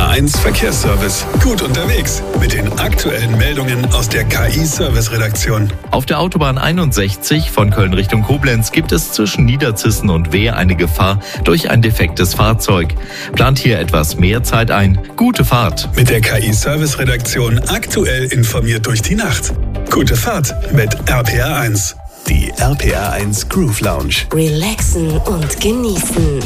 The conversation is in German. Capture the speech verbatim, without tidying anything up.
A eins Verkehrsservice. Gut unterwegs mit den aktuellen Meldungen aus der K I-Service-Redaktion. Auf der Autobahn einundsechzig von Köln Richtung Koblenz gibt es zwischen Niederzissen und Wehr eine Gefahr durch ein defektes Fahrzeug. Plant hier etwas mehr Zeit ein. Gute Fahrt. Mit der K I-Service-Redaktion aktuell informiert durch die Nacht. Gute Fahrt mit R P R eins. Die R P R eins Groove Lounge. Relaxen und genießen.